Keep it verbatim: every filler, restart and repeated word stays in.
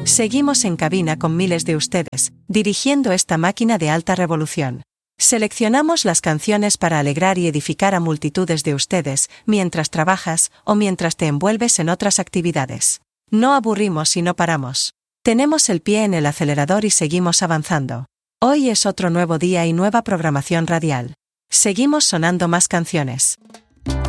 Seguimos en cabina con miles de ustedes, dirigiendo esta máquina de alta revolución. Seleccionamos las canciones para alegrar y edificar a multitudes de ustedes, mientras trabajas o mientras te envuelves en otras actividades. No aburrimos y no paramos. Tenemos el pie en el acelerador y seguimos avanzando. Hoy es otro nuevo día y nueva programación radial. Seguimos sonando más canciones.